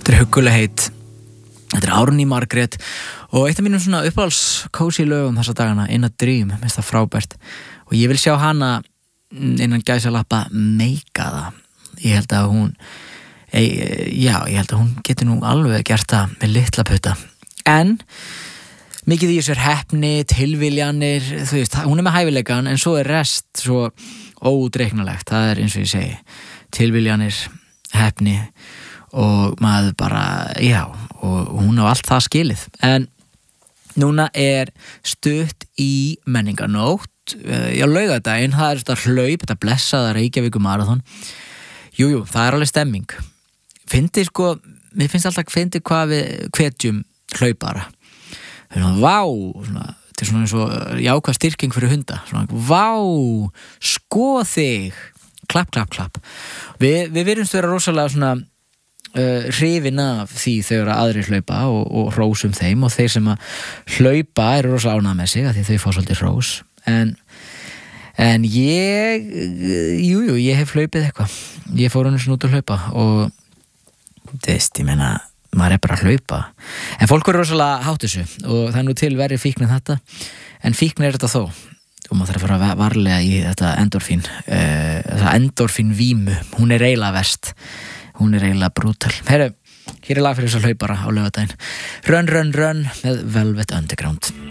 Þetta huggulegheit, þetta Árný Margrét og eitt af mínum svona uppáhalds cozy lögum þessa dagana, In a Dream, minnst það frábært og ég vil sjá hana innan gæsalappa meika það. Ég held að hún getur nú alveg gert það með litla putta. En mikið í þessu heppni, tilviljanir, þú veist, hún með hæfileikan en svo rest svo óútreiknanlegt. Það eins og ég segi, tilviljanir, heppni og maður bara, og hún á allt það skilið. En núna stutt í menningarnótt, laugardaginn, það þetta hlaup, þetta blessaða Reykjavíkur maraþon. Jú, það alveg stemming. Mér finnst alltaf fyndið hvað við hvetjum hlaupara. Vá, þetta svona eins og jákvæð styrking fyrir hunda. Svona, vá, sko þig. Klapp, klapp, klapp. Við virðumst vera rosalega svona hrifin af því þegar aðrir hlaupa og hrósum þeim og þeir sem að hlaupa eru rosalega ánægðir með sig af því þau fá svolítið hrós. En ég hef hlaupið eitthvað. Ég fór hann út að hlaupa og ég meina, maður bara að hlaupa. En fólk eru rosalega hátt þessu og það nú til verri fíkn en þetta. En fíkn þetta þó. Og maður þarf að fara varlega í þetta endorfín vímu. Hún eiginlega verst. Hún eiginlega brútal. Heyrðu, hér lag fyrir þess að hlaupara á laugardaginn. Run, run, run með Velvet Underground.